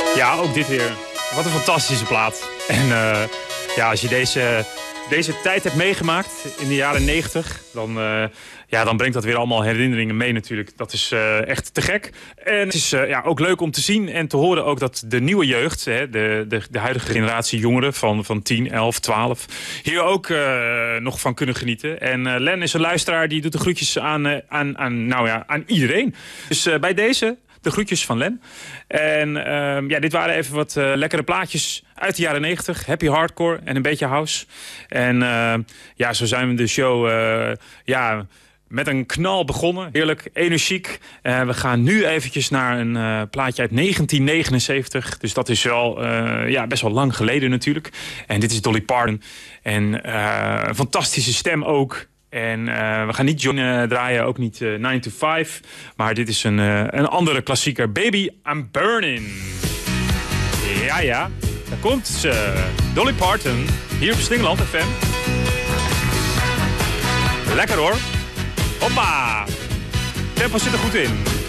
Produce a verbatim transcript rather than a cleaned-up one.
Ja, ook dit weer. Wat een fantastische plaat. En uh, ja, als je deze, deze tijd hebt meegemaakt in de jaren negentig... dan, uh, ja, dan brengt dat weer allemaal herinneringen mee natuurlijk. Dat is uh, echt te gek. En het is uh, ja, ook leuk om te zien en te horen ook dat de nieuwe jeugd... Hè, de, de, de huidige generatie jongeren van, van tien, elf, twaalf... hier ook uh, nog van kunnen genieten. En uh, Len is een luisteraar die doet de groetjes aan, uh, aan, aan, nou ja, aan iedereen. Dus uh, bij deze... de groetjes van Len. En uh, ja, dit waren even wat uh, lekkere plaatjes uit de jaren negentig. Happy hardcore en een beetje house. En uh, ja, zo zijn we de show uh, ja, met een knal begonnen. Heerlijk, energiek. Uh, we gaan nu eventjes naar een uh, plaatje uit negentien negenenzeventig. Dus dat is wel uh, ja, best wel lang geleden natuurlijk. En dit is Dolly Parton. En uh, een fantastische stem ook. En uh, we gaan niet John uh, draaien, ook niet uh, nine to five. Maar dit is een, uh, een andere klassieker. Baby, I'm Burning. Ja, ja. Daar komt ze. Dolly Parton. Hier op Slingerland F M. Lekker hoor. Hoppa. Tempo zit er goed in.